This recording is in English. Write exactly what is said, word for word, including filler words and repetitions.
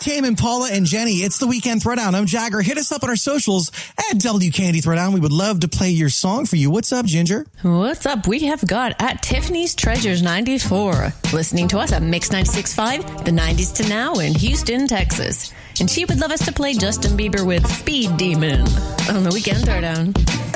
Tame Impala and Jenny. It's the Weekend Throwdown. I'm Jagger. Hit us up on our socials at W Candy Throwdown. We would love to play your song for you. What's up, Ginger? What's up? We have got at Tiffany's Treasures ninety-four, listening to us at Mix ninety-six point five, the nineties to now in Houston, Texas. And she would love us to play Justin Bieber with Speed Demon on the Weekend Throwdown.